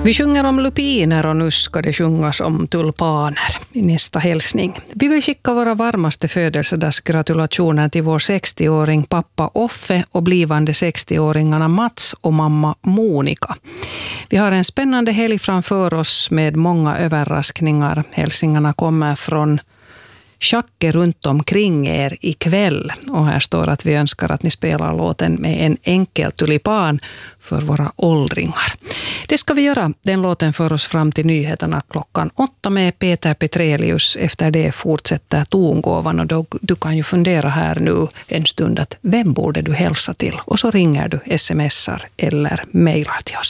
Vi sjunger om lupiner och nu ska det sjungas om tulpaner i nästa hälsning. Vi vill skicka våra varmaste födelsedagsgratulationer till vår 60-åring pappa Offe och blivande 60-åringarna Mats och mamma Monika. Vi har en spännande helg framför oss med många överraskningar. Hälsningarna kommer från Schacke runt omkring er ikväll. Och här står att vi önskar att ni spelar låten med en enkel tulipan för våra åldringar. Det ska vi göra. Den låten för oss fram till nyheterna 8:00 med Peter Petrelius. Efter det fortsätter tongåvan och då, du kan ju fundera här nu en stund att vem borde du hälsa till? Och så ringer du, smsar eller mejlar till oss.